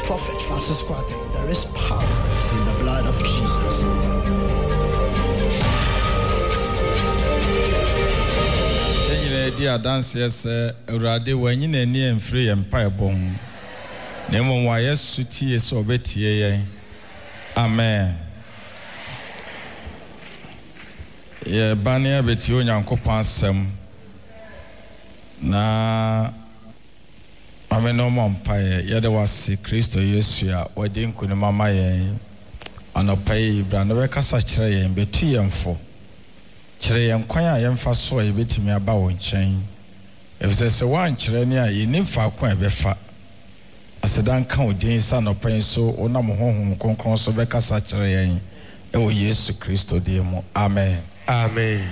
Prophet Francis Kwate, there is power in the blood of Jesus. Dear dance, yes, Rade, when you near and free and pie bone. Name why yes, suti is obet ye. Amen. Ye bania bet you yanko pansem. Na Amen no mumpire, yet was Christo Yesia, or didn't could mamma ye. And a pay Brandaweka such and be 2 and 4. Chere yankwanya yemfa so e betimi aba won chen efese se wan chere ne a yini fa kwa e befa asedan kan odin sa no pen so onam honhom konkron so be kasa chere yen e wo Yesu Kristo de mu amen amen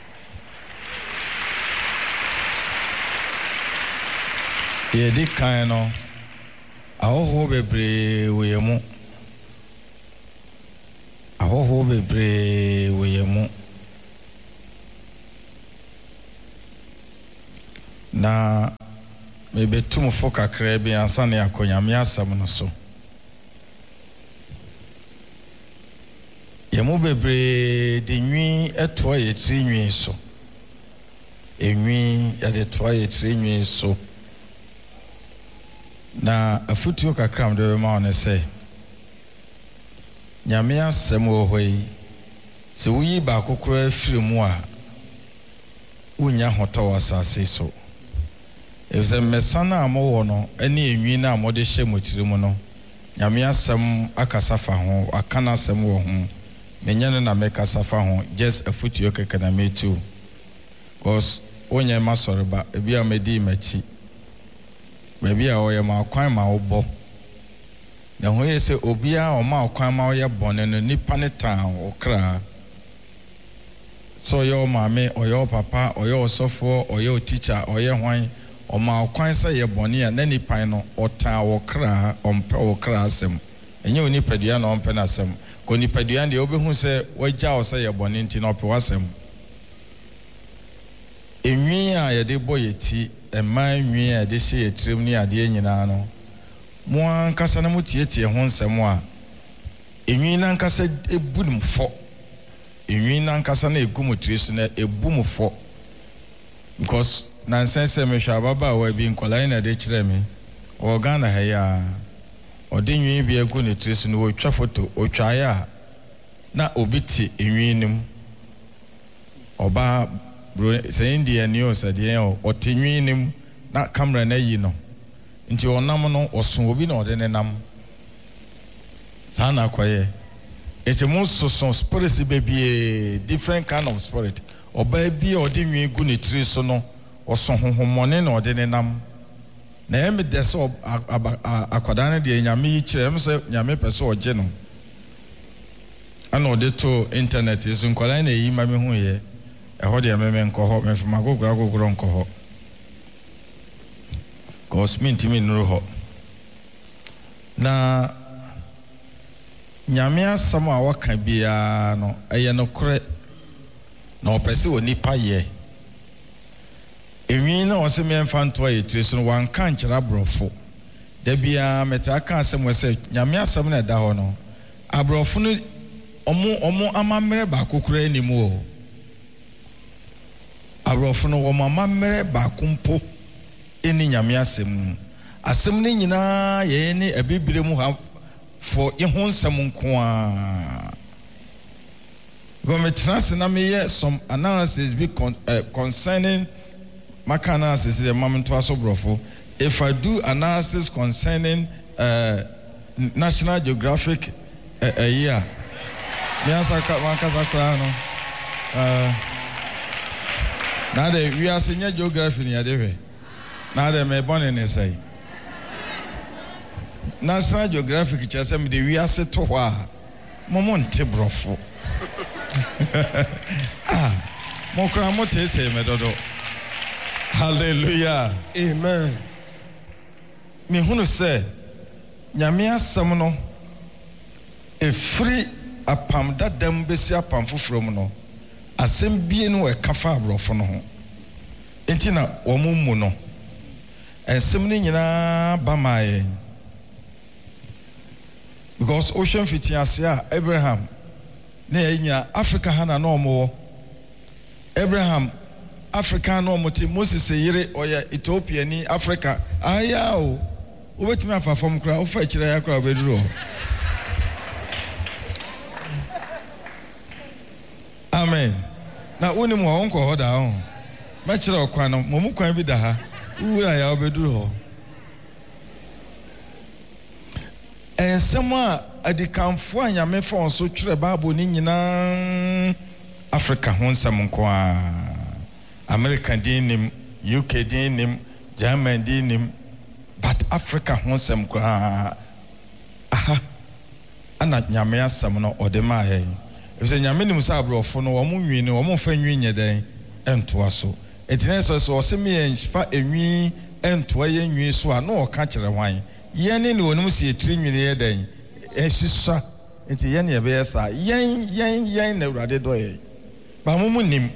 ye di kan no ahoho bebre wo yemu ahoho bebre wo yemu na mebe tumfo kakra bi ansa ne akonyame asam no so yemu bebre de nwi eto ye tri nwi so enwi ya de to ye tri nwi so na afutuo kakra mde be ma one se nyame asam wo hoi se wuyi ba kokoro afiri mu a unya hoto wasase so if the mesana amowo no ene enwi na amode hye motiri mu no nyame asem akasafa ho akana asem wo ho menyane na mekasafa ho just afutuo keke na metu cause onye masoreba ebi amedi machi baby a oye ma kwan ma obo na ho yese obia o ma kwan ma oye bone no nipa ne tan okra so yo mame oyo papa oyo osofo oyo teacher oyo hwan o ma kwan sa ye bone ya na nipan no ota wokra ompe wokra asem enye oni padua na ompe na asem ko ni padua de obehu se wagya o sa ye bone nti na ope wasem enwi a ye de boyeti ema enwi a de hye etrem ni ade nyina no mo ankasa na mutietie ho nsem a enwi na ankasa ebunumfo enwi na ankasa na egumutri so na ebumufo because nonsense me hwa baba wa bi nkolai na de kire me Ghana ha ya odinwi bi egu ne tri so no otwa photo otwa ya na obiti enwi nim oba bro say India news ade o otinwi nim na camera na yi no nti onam no oso obi na ode ne nam sana kwaye it's a most so spirit baby different kind of spirit oba bi odinwi egu ne tri so no oso honhomone na ode ne nam na eme deso akwadaa ne de nyame yi kire em se nyame pese oje no ana ode to internet is nkwala na yi mame hu ye eho de meme nkoho mefuma gogoro nkoho cosminti mi nuru ho na nyame asam a waka bia no eye no kore na opese oni pa ye enwi na o se me mfanto aye tire so wan kan kira brofo da bia meta aka asem we se nyame asam na da ho no abrofo no omo amamere ba kokura animu o abrofo no omo amamere ba kumpo eni nyame asem ni nyina ye ni abibire mu ha for ihun nsem nko a gometrans na me ye some analysis be concerning maka analysis the moment to aso brofo if I do analysis concerning National Geographic year me asaka mankasa kra no na de we are senior geography ni adewe na de me born in say National Geographic chasem de we are set to wa momonte brofo mo kra mo tete me dodo hallelujah amen me hunu se nyame asem no efri apam dadam besi apam foforo no asem bie no e kafa abrofo no ho enti na wo mu no ensem ni nyina ba mae because ocean fitiasia Abraham na enya Africa hana no mo Abraham Africa no mo ti Moses yire oya Ethiopia ni Africa aya o obetumi afa fam kra o fa kire ya kra beduro amen na woni mo onko ho da ho ma kire okwan no mo kwan bi da ha wura ya obeduro ho ensema adikanfo anyame fon so twere Bible ni nyina Africa ho nsem nko a American dinim UK dinim German dinim but Africa ho nsem ko aha ana nyame asem no odema he ese nyame nim sa abrofo no wo nwi ne wo fa nwi nyeden entoa so etine so se me enfa enwi entoa ye nwi so a no ka kire hwan yene ne wonum se etiri nwini ye den esisa enti yene ye be yesa yen na urade do ye ba mo nim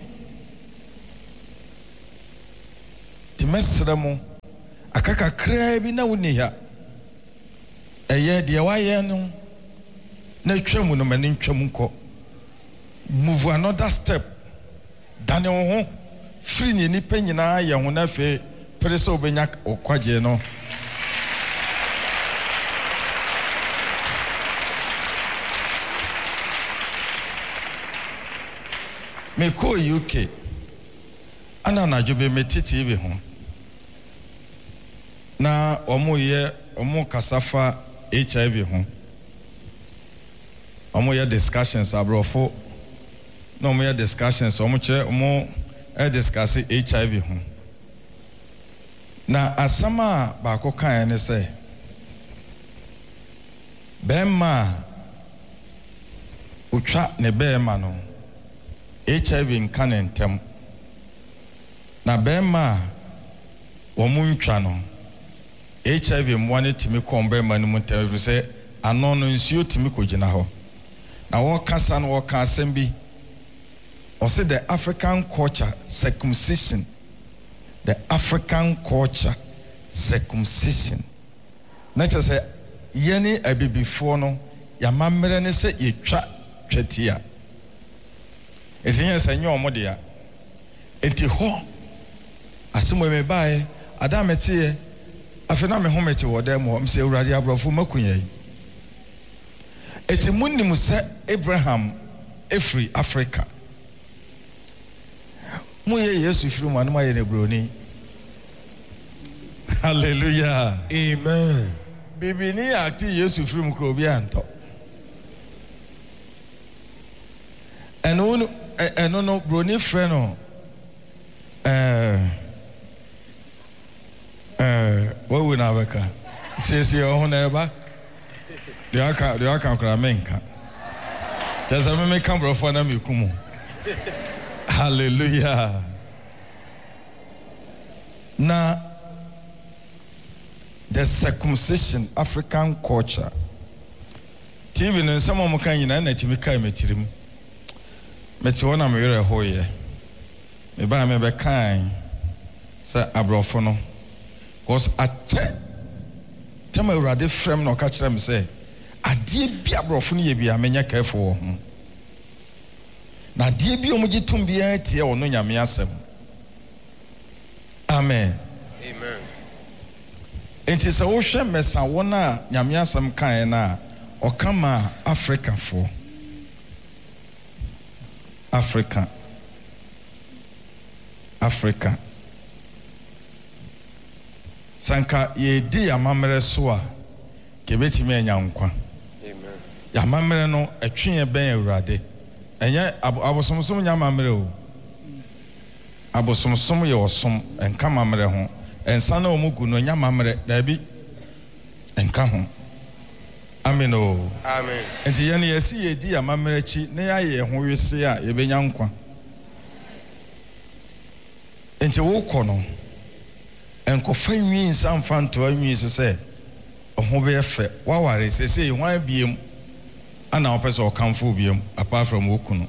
ti mesra mo akaka kraa bi na woni ha eye de waye no na twam no mani twam nko move another step dane ho free ni nipa nyina ye ho na fe prese obenya okwaje no me ko UK ana na jobe metiti bi ho na omo kasafa HIV ho omo ye discussions abrofo na omo ye discussions omo che omo discuss HIV ho na asama ba ko kan ne se bema utwa ne bema no HIV nkanentem na bema womuntwa no HIV mwane timi kombe manu mutevu se anono nsuo timi kogina ho na wo kasa no wo ka asem bi o se the African culture circumcision na che se yeni abibifo no ya mamere ne se yetwa twetia etinye se nyo omode ya enti ho asemo me bae adametie afena me homete wode mo mse urade abrofo makunya yi eti munnim se Abraham efri Africa mu ye Yesu firi mu anu maye ne broni hallelujah amen bibi ni akti Yesu firi mu kro bi anto eno no broni frɛ no what we na beka sisi ho na eba de aka kra menka tesa me kan brofo na mekumu hallelujah na the circumcision African culture TV no some mo kan nyina na timi kai metirim meti wona me yere hoye me ba me be kan sa abrofo no cause ache tema urade frem no ka kire me say ade bi abrofo no ye bi amenya kafo wo ho na ade bi omji tum bia tie wo no nyame asem amen amen enti se wo hwe mesa wona nyame asem kan na okama Africa fo Africa sanka ye di amamere so a kebetimi anya nkwa amen ya amamere no atwe ben awurade enye abosomsom nya amamere o abosomsom ye osom enka amamere ho ensa na omugu no nya amamere da bi enka ho amen o amen enti ye ne yesi ye di amamere chi ne ya ye ho wese a ye benya nkwa enti wo kɔ no enkofa nwi nsa mfanto anwi se ho be efe waware sese hwan biem ana opese okamfo biem apart from okunu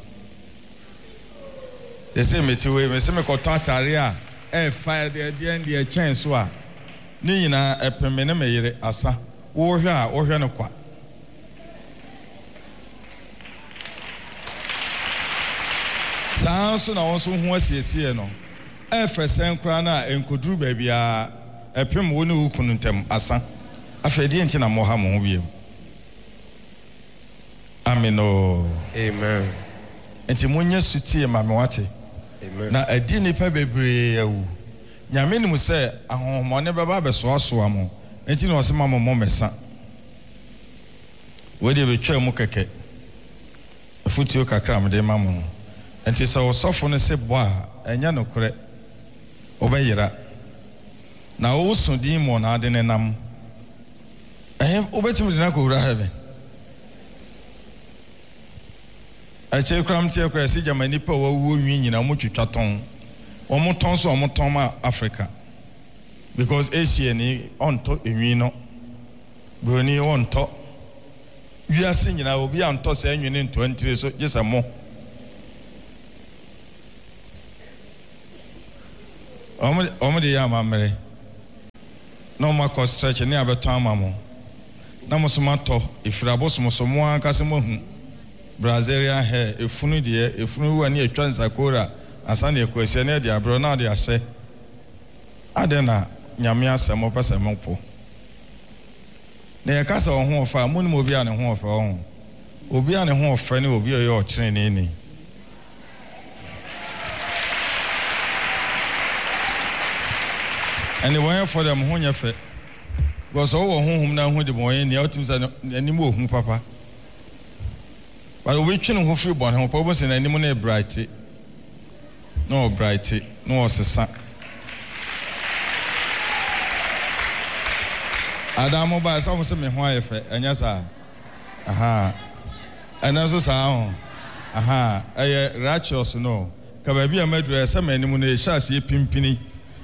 sese metiwe me se me kɔtɔ atare a fire the chance so a ni nyina epeme ne meyere asa wo hwe no kwa Sanso na wonso ho asiesie no. Efesen kra na enkoduru ba bia epem wo ne ukunu ntem asa. Afedi enti na mo ha mo ho biem. Amino. Amen. Enti monye sutie ma me wate. Amen. Na adi nipa bebre awu. Nyame nim se ahomone beba besoasoa mo. Enti na osema mo mesa. We dey betwa mu keke. Afutio kakra me dey mamu. Enti se osofo ne se bo a enya nokore. Obeyira. Na wo sundin mo na ade ne nam. Obetimi de na ko wura hebe. Ache kram tie kra si Germany pa wo nwi nyina mo twetwa ton. Omo ton so omo ton ma Africa. Because Asia ni onto enwi no. Broni onto. Wiase nyina obi anto se enwi ni 20 so jesa mo. Omo de ya mamre. No ma ko stretch ni abeton amamo. Na mo so mato ifirabo so mo ankase mo hu. Brazilian hair efunu de efunu wa ni etwa nsakora asane ekwese na de abro na de ahye adena nyame asemo pese mopo na ye kasa ho ofa munum obi a ne ho ofa ho obi a ne ho ofa ne obi oye o kire ni and when for them ho nyefe because wo honhum na ho de mo ye ne otimsa anim ohun papa. But we trying to free born home, purpose in any money bright. No bright, no sun. Adamo by some say me wife, and yes, aha. And also sound, aha, a righteous no. Can be a medre, some any money shall see pimpini.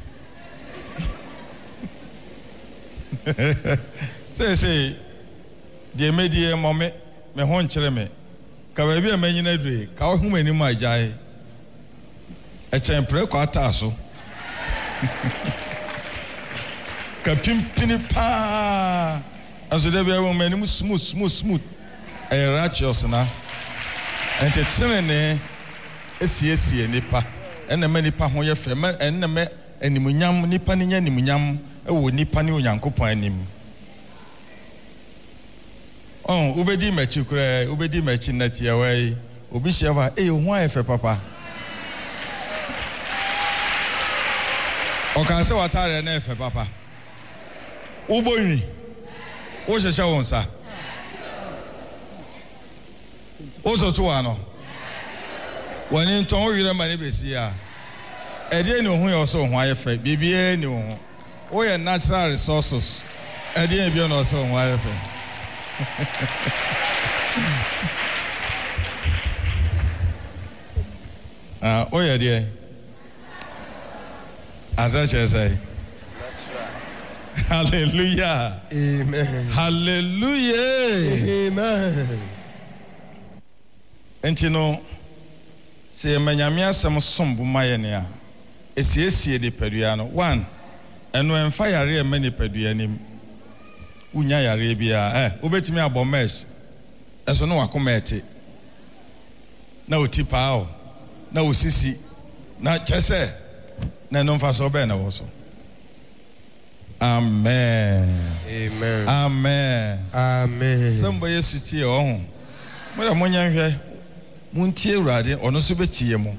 Say, dear media moment, me hon chere. Ka baby amenyina dwe ka ohum anim agyae e chempre kwata so ka pimpini pa aso de bia wo manim smooth e righteous na ente tenene esiesie nipa ena ma nipa ho ye fe ma ena ma animunyam nipa ne nya animunyam e wo nipa ne onyankopon anim. Oh, ubedi mechi kure, ubedi mechi nati ya wei. Ubi sheva, huwa efe papa. Okanse watare na efe papa. Uboni. Oshesha wonsa. Ozo tuwano. Wani nton uyire mani besi ya. Ediye ni uhuye oso huwa efe. Bibiye ni uhu. Oye natural resources. Ediye biyo na oso huwa efe. Oh yeah, dear. As I just say, hallelujah, amen, hallelujah, amen. And you know, say Manyamia some sombu mayania, esi de peduano one, and when fire many peduanim. Unya ya rebia obetimi abomesh eso no wakomete na otipa o na osisi na chese na no mfa so be na wo so. Amen, amen, amen, amen. Somebody yesu tie o ho mo da monya hwe muntie urade ono so betie mo.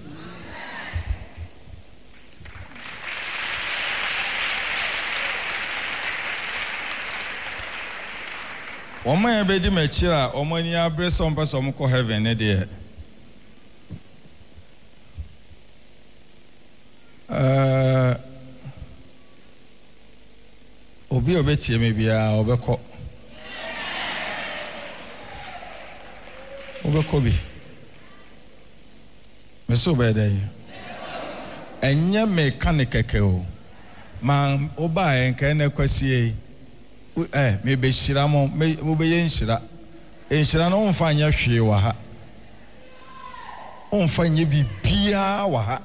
Oma ya bedi mechira omani abre some person ko heaven ne de obi obetie me bia obekọ bi meso be dey enye mechanic o man oba enka na kwasie me be shira mo be ye nshira no mfa anya hwe wa ha mfa nya bibia wa ha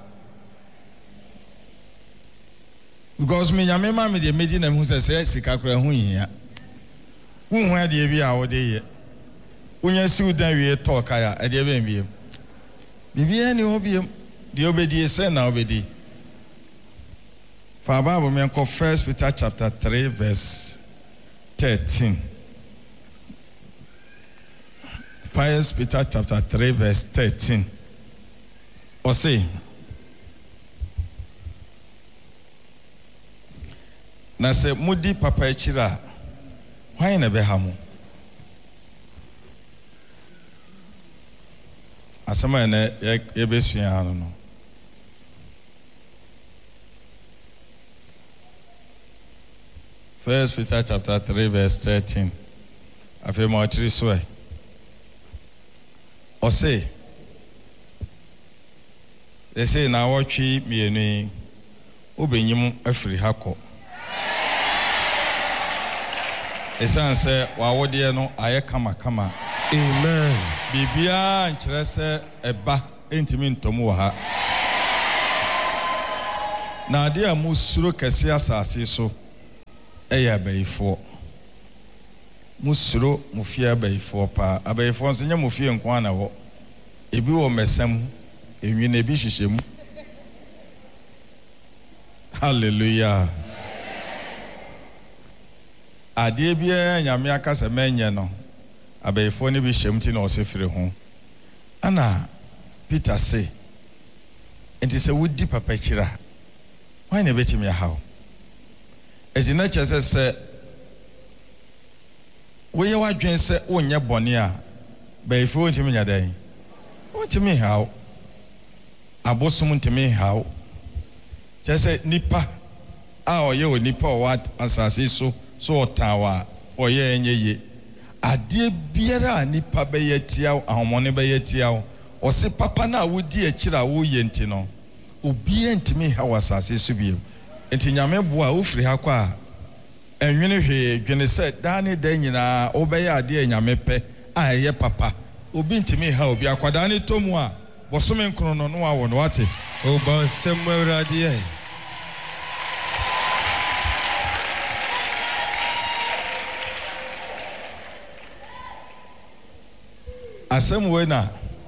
because me nya me ma me de medi na hu se sika kra hu yin hu ade bi a wo de ye wonya si udan wie talk ya ade be biem bibia ni ho biem The obedi say na obedi. For Bible me ko 1 Peter chapter 3 verse 13. 1 Peter chapter 3 verse 13. Or say na se mudi papa echira hwan na be ha mo asema na ye be sua no 1 Peter chapter 3 verse 13 afi mo atiri so e o say they say na wotwi mienu obenyim afiri hako esan se wa wode no aye kama amen bibia nkyere se eba entimi ntomu wa ha na ade a musuro kese asase so eya bayifo musuro mufia bayifo pa abayifo nso nya mufie nko ana wo ebi wo mesam enwi na ebi hyehyem hallelujah ade bia nyame akasa menye no abayifo ne bi hyemti na osefire ho ana Peter say enti se wudi papa kira why na betimi hawo enti na chese se wo ye wadwen se onye bone a bayifo ntimi nyadan ontimi hawo abosum ntimi hawo chese nipa a oye onipa o wat asase so otawa oye enyeye ade biara nipa be yetia ahomone be yetia o se papa na wodi akira wo ye nti no obi entimi ha wasase so biem enti nyame boa ofiri ha kwa enwene hwe dwene se dane da nyina obeye ade nyame pe a ye papa obi ntimi ha obi akwada ne tomu a bosome nkro no no awo no wate o ba nsem awrade ye asem we na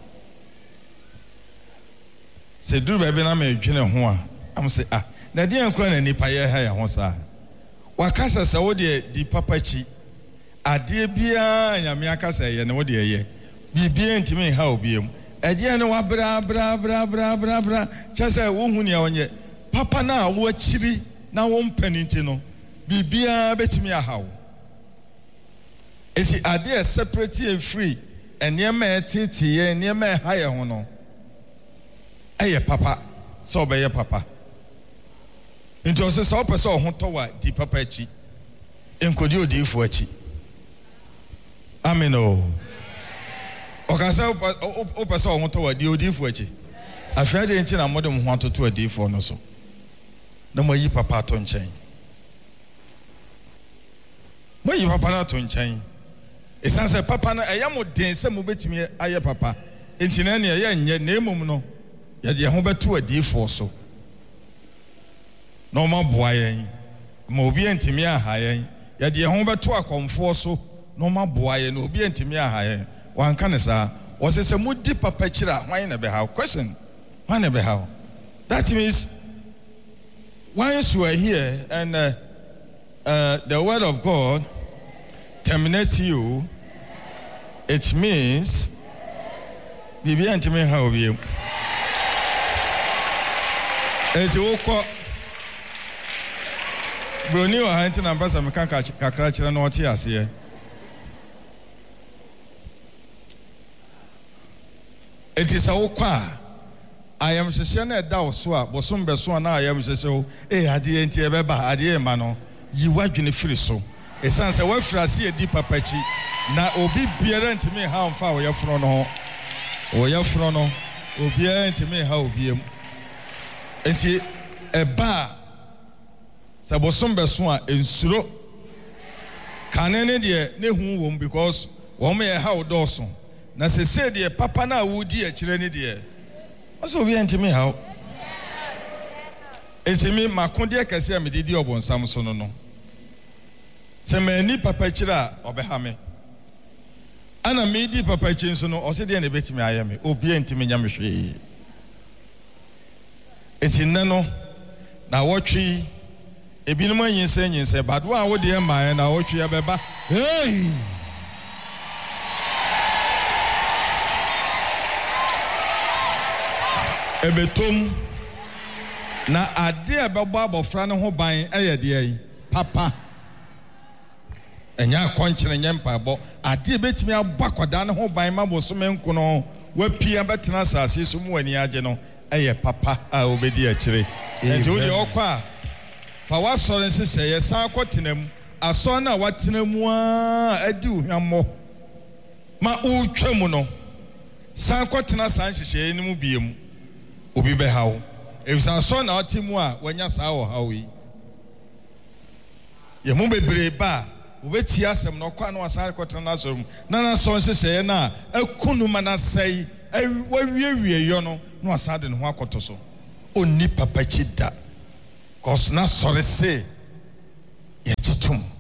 se duru bebe na me dwene ho a am se na de ankura na nipa ye ha ya ho sa wakasa se wo de di papa chi ade bia nyame akasa ye ne wo de ye bibia ntimi ha obiem eje ne wa bra chese wo hu ne onye papa na wo akiri na wo mpaninti no bibia betimi ahawo eti ade separate and free enema titiye enema ha ye ho no eye papa so obeye papa nti o se so pese o ho to wa di papa achi enkodi odifo achi amen o okasa o pese o ho to wa di odifo achi afia de nti na modem ho atoto odifo no so na moyi papa to nchen moyi papa na to nchen esanse papa na eyamo den se mo betimi aye papa enti na ne ye nye na emum no ye de ho beto adifo so no ma boa yen ma obi entimi aha yen ye de ho beto akomfo so no ma boa yen no obi entimi aha yen wanka ne sa o se mudi papa kira hwan na be how question hwan na be how that means once you are here and the word of God terminates you, it means bibi antime ha obiem eti woko broni wa hanti na mbasa mekaka kakra kira na oti ase eti sa wokwa ayam hyehyɛ na ɛda wo so a bosom bɛso na ayam hyehyɛ wo ade enti ɛbɛba ade ma no yi wadwene firi so esan sɛ wafiri ase edi papachi na obi biara ntimi ha mfa wo yɛforo no obiara ntimi ha obiem enti ɛba sɛ bosom bɛso a ensuro kane ne de ne hu wom because wɔn yɛ ha odɔso na sese de papa na wodi akyire ne de so obi ntimi ha entimi makode kase a medidi obonsam so no se mani papa kira obeha me ana medi papa kin so no o se de na betimi aye me obi ntimi nya me hwe eti nne na wotwe ebinom anyinse but wa wo de ma na wotwe abeba Hey! ebetom na ade ebebo abofra ne ho ban eye de yi papa enya akɔnkyere nyempabo ade betimi abakwada ne ho ban mabosome nkono wapia betena asase so mu ani age no eye papa a obedi akire enti wo de okwa fa wasɔre nsese ye san akɔtenam asɔ na watenam a adi uhwammo ma utwam no san akɔtena san hyehyɛ ni mu biem obi be hawo efisa so na otimu a wanya saa wo hawo yi ye mu bebre ba obeti asem no kwa na wasa kwetena na so na so nhyehyɛ na akunu manasai wawie yo no na wasa de ne ho akoto so onni papa chida cause na sɔre se ye chitum